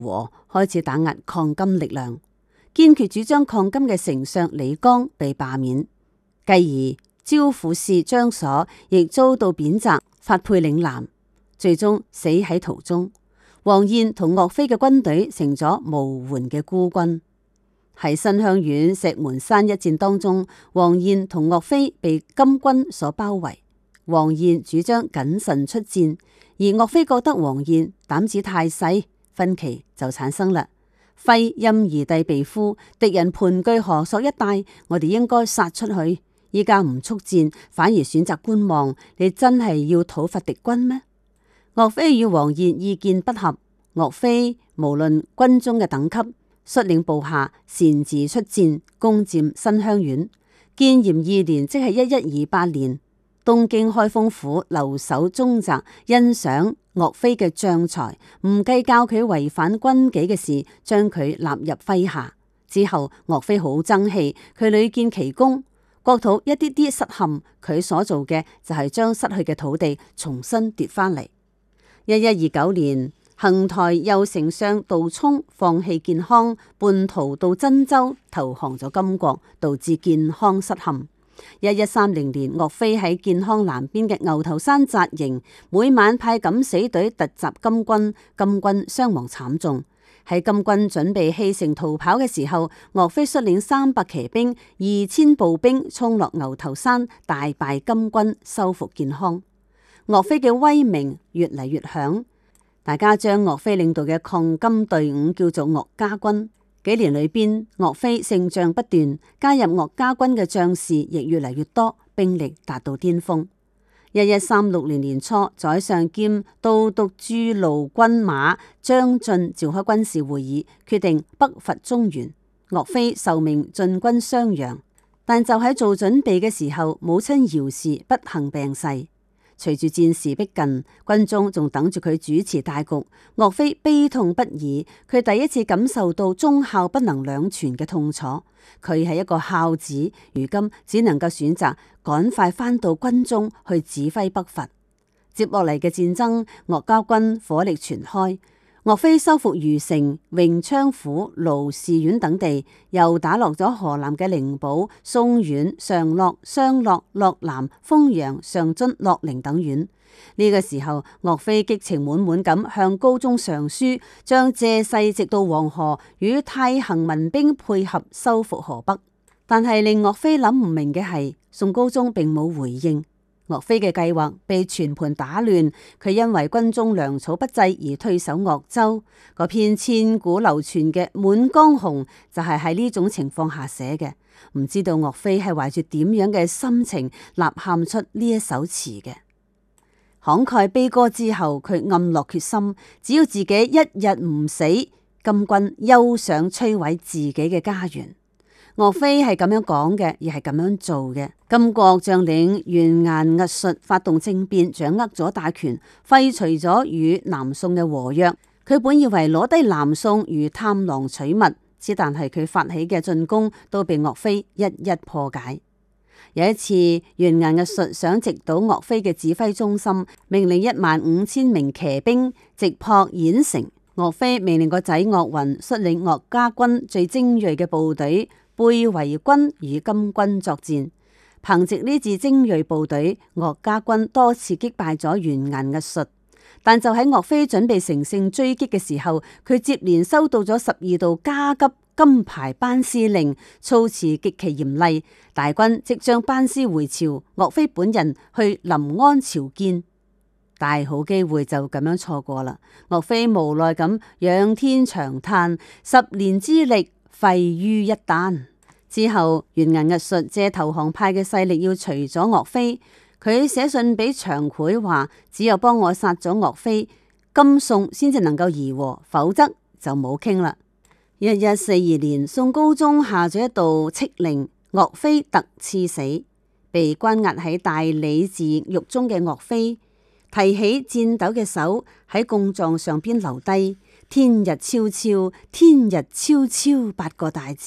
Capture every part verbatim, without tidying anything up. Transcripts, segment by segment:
和，開始打壓抗金力量。堅決主張抗金嘅丞相李綱被罷免，繼而招撫使張所亦遭到貶謫，發配嶺南，最終死喺途中。黃燕同岳飛嘅軍隊成咗無援嘅孤軍。喺新鄉縣石門山一戰當中，黃燕同岳飛被金軍所包圍。黃燕主張謹慎出戰，而岳飛覺得黃燕膽子太細，分歧就產生啦。揮陰兒弟被俘，敵人盤踞河朔一帶，我哋應該殺出去。依家唔速戰，反而選擇觀望，你真係要討伐敵軍咩？岳飛與黃燕意見不合，岳飛無論軍中嘅等級，率領部下擅自出戰，攻佔新鄉縣。建炎二年，即係一一二八年，東京開封府留守宗澤欣賞岳飛嘅將才，唔計較佢違反軍紀嘅事，將佢納入麾下。之後岳飛好爭氣，佢屢建奇功，國土一啲啲失陷，佢所做嘅就係將失去嘅土地重新奪翻嚟。一一二九年，杏台右丞相杜充放棄建康，叛逃到真州投降咗金國，導致建康失陷。一一三零年，岳飛喺建康南邊嘅牛頭山紮營，每晚派敢死隊突襲金軍，金軍傷亡慘重。喺金軍準備棄城逃跑嘅時候，岳飛率領三百騎兵、二千步兵衝落牛頭山，大敗金軍，收復建康。岳飛嘅威名越嚟越響，大家將岳飛領導嘅抗金隊伍叫做岳家軍。幾年裏邊，岳飛勝仗不斷，加入岳家軍嘅將士亦越嚟越多，兵力達到巔峰。一一三六年年初，宰相兼都督諸路軍馬張晉召開軍事會議，決定北伐中原。岳飛受命進軍襄陽，但就喺做準備嘅時候，母親姚氏不幸病逝。隨住戰事逼近，軍中仲等住佢主持大局，岳飛悲痛不已。佢第一次感受到忠孝不能兩全嘅痛楚。佢係一個孝子，如今只能夠選擇趕快返到軍中去指揮北伐。接落嚟嘅戰爭，岳家軍火力全開。岳飛收復虞城、榮昌府、盧氏縣等地，又打落咗河南嘅靈寶、松縣、常樂、商洛、洛南、豐陽、上津、樂陵等縣。呢個時候，岳飛激情滿滿咁向高宗上書，將借勢直到黃河，與太行民兵配合收復河北。但係令岳飛諗唔明嘅係，宋高宗並冇回應。岳飛嘅計劃被全盤打亂，佢因為軍中糧草不濟而退守鄂州。嗰篇千古流傳嘅《滿江紅》就係喺呢種情況下寫嘅。唔知道岳飛係懷住點樣嘅心情吶喊出呢一首詞嘅。慷慨悲歌之後，佢暗落決心，只要自己一日唔死，金軍休想摧毀自己嘅家園。岳飛係咁樣講嘅，而係咁樣做嘅。金國將領完顏齧術發動政變，掌握咗大權，廢除咗與南宋嘅和約。佢本以為攞低南宋如探囊取物，之但係佢發起嘅進攻都被岳飛一一破解。有一次，完顏齧術想直搗岳飛嘅指揮中心，命令一萬五千名騎兵直撲兗城。岳飛命令個仔岳雲率領岳家軍最精銳嘅部隊背圍軍與金軍作戰。憑借呢支精銳部隊，岳家軍多次擊敗咗完顏齧術。但就喺岳飛準備乘勝追擊嘅時候，佢接連收到咗十二道加急金牌班師令，措辭極其嚴厲。大軍即將班師回朝，岳飛本人去臨安朝見，大好機會就咁樣錯過啦。岳飛無奈咁仰天長嘆，十年之力廢於一旦。之後，完顏齧術借投降派嘅勢力要除咗岳飛，佢寫信俾長滉話：只有幫我殺咗岳飛，金宋先至能夠議和，否則就冇傾啦。一一四二年，宋高宗下咗一道敕令，岳飛特賜死。被關押喺大理寺獄中嘅岳飛，提起顫抖嘅手喺供狀上邊留低：天日昭昭，天日昭昭八個大字。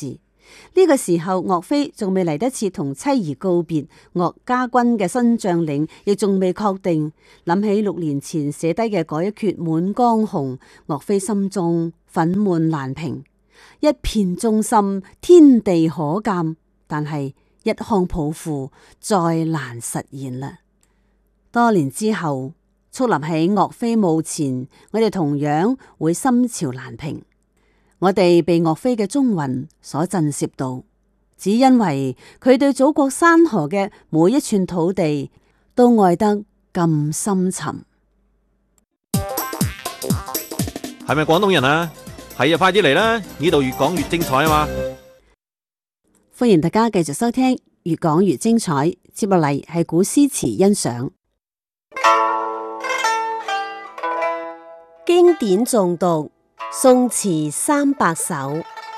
呢個時候，岳飛仲未嚟得切同妻兒告別，岳家軍嘅新將領亦仲未確定。諗起六年前寫低嘅嗰一闕《滿江紅》，岳飛心中憤懣難平，一片忠心，天地可鑑，但係一腔抱負再難實現啦。多年之後，矗立喺岳飛墓前，我哋同樣會心潮難平。我哋被岳飛嘅忠魂所震懾到，只因為佢對祖國山河嘅每一寸土地都愛得咁深沉。 係咪廣東人啊？係啊，快啲嚟啦！呢度越講越精彩啊嘛！ 歡迎大家繼續收聽，越講越精彩。接落嚟係古詩詞欣賞，經典誦讀。宋詞三百首。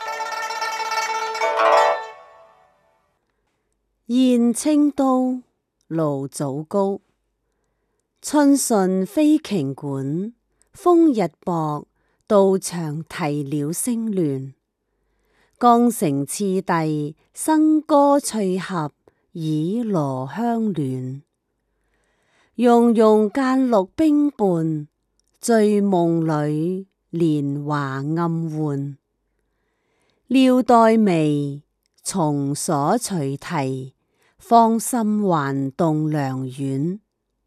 燕青都，盧祖高。春順飛瓊館，風日薄，道場啼鳥聲亂。江城次第，笙歌翠合，倚羅香暖。溶溶間綠冰伴，醉夢裏，蓮華暗換。料待微，松鎖隨啼，芳心還動梁苑。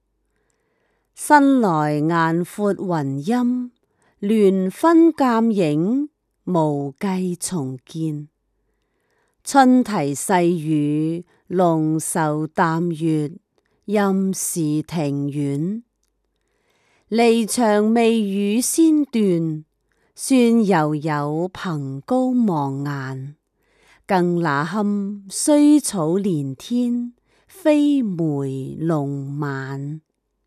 新來雁闊雲陰，聯分鑑影，無計重見。春啼細雨，龍愁淡月，任時庭院。離場未雨先斷，算猶有憑高望眼。更那堪衰草連天，飛梅弄晚。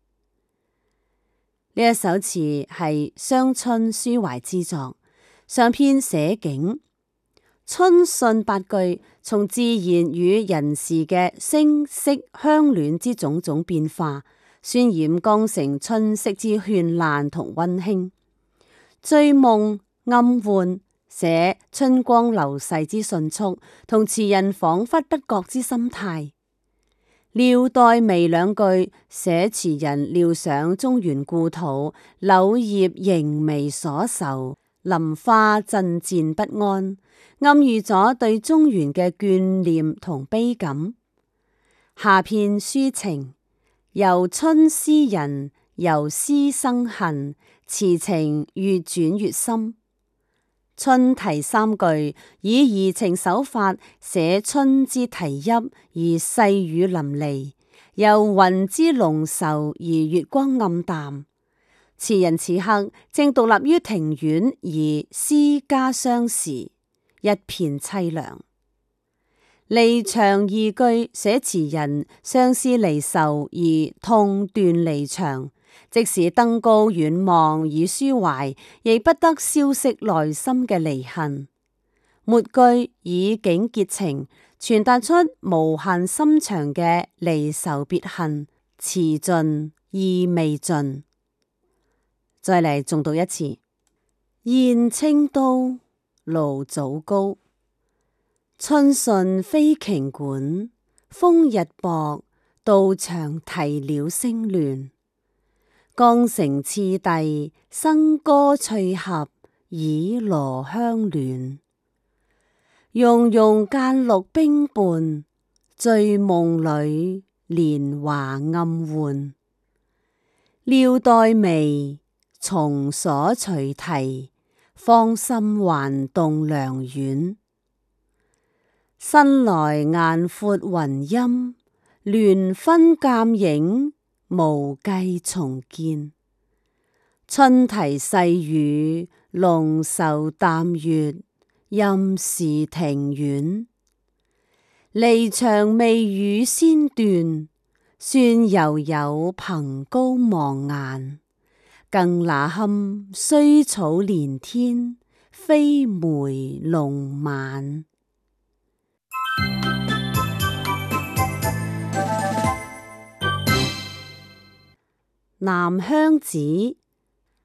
呢一首詞係傷春抒懷之作，上篇寫景，春順八句，從自然與人事嘅聲色香暖之種種變化，渲染江城春色之絢爛同溫馨。醉夢暗換，寫春光流逝之迅速，同詞人恍惚不覺之心態。料待微兩句，寫詞人料想中原故土，柳葉仍微所愁，林花陣戰不安，暗喻咗對中原嘅眷念同悲感。下片抒情，由春思人，由思生恨，詞情越轉越深。春啼三句，以移情手法寫春之啼泣，而細雨淋漓；由雲之濃愁，而月光暗淡。詞人此刻正獨立於庭院，而思家鄉時，一片淒涼。離場二句，寫詞人相思離愁而痛斷離場，即使登高遠望以抒懷，亦不得消息內心嘅離恨。末句以景結情，傳達出無限深長嘅離愁別恨，詞盡意未盡。再嚟重讀一次。燕青都，盧祖高。春順飛瓊館，風日薄，道場啼鳥聲亂。江城次第，笙歌翠合，倚羅香暖。溶溶間綠冰伴，醉夢裏，蓮華暗換。料待微，松鎖隨啼，芳心還動梁苑。新來雁闊雲陰，聯分鑑影，無計重見。春啼細雨，龍愁淡月，任時庭院。離場未雨先斷，算猶有憑高望眼。更那堪衰草連天，飛梅弄晚。南鄉子，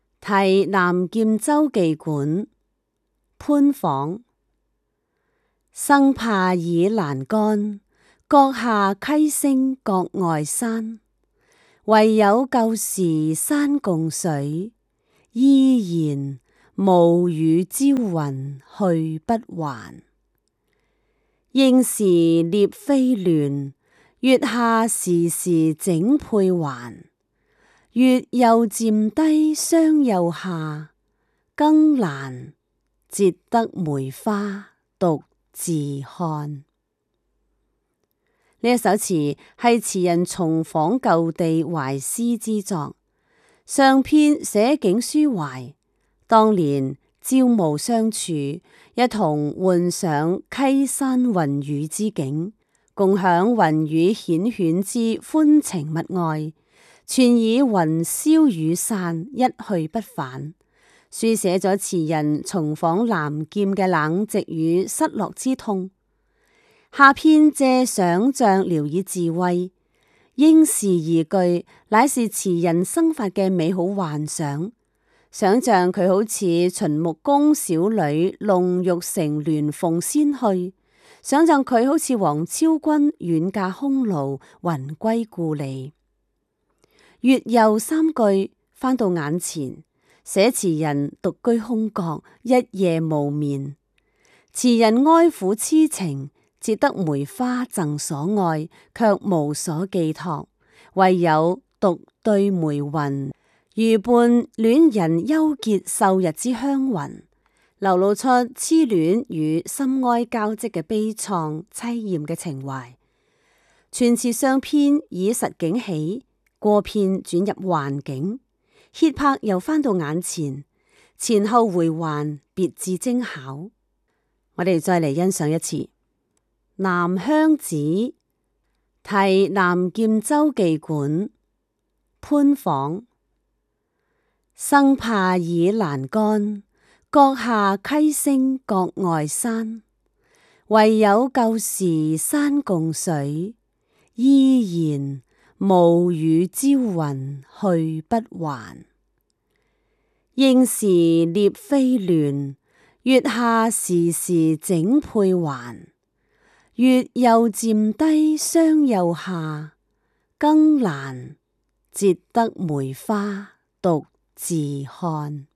題南劍州妓館，潘晃。 生怕倚欄杆，閣下溪聲閣外山。唯有舊時山共水，依然暮雨朝雲去不還。應時獵飛亂，月下時時整配還。月又漸低霜又下，更難折得梅花獨自看。呢一首詞係詞人重訪舊地懷思之作，上篇寫景抒懷，當年朝暮相處，一同幻想溪山雲雨之景，共享雲雨繾綣之歡情蜜愛，全以雲消雨散，一去不返，書寫咗詞人重訪南劍嘅冷寂與失落之痛。下篇借想象聊以自慰，應時而句乃是詞人生發嘅美好幻想，想象佢好似秦穆公小女弄玉成鸞鳳仙去，想象佢好似王昭君遠嫁匈奴魂歸故里。月又三句翻到眼前，寫詞人獨居空閣，一夜無眠，詞人哀苦癡情，折得梅花贈所愛，卻無所寄託，唯有獨對梅雲，如伴戀人憂結秀日之香雲，流露出癡戀與心哀交織嘅悲愴淒艷嘅情懷。全詞上篇以實景起，過片轉入幻境，歇拍又翻到眼前，前後回環，別致精巧。我哋再嚟欣賞一次《南鄉子·題南劍州記館》潘晃。生怕倚欄杆，閣下溪聲閣外山。唯有舊時山共水，依然暮雨朝雲去不還。應時獵飛亂，月下時時整配還。月又漸低霜又下，更難折得梅花獨自看。